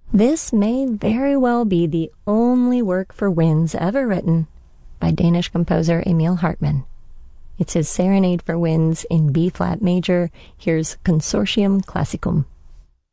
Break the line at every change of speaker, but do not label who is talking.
This may very well be the only work for winds ever written by Danish composer Emil Hartmann. It's his Serenade for Winds in B-flat major. Here's Consortium Classicum.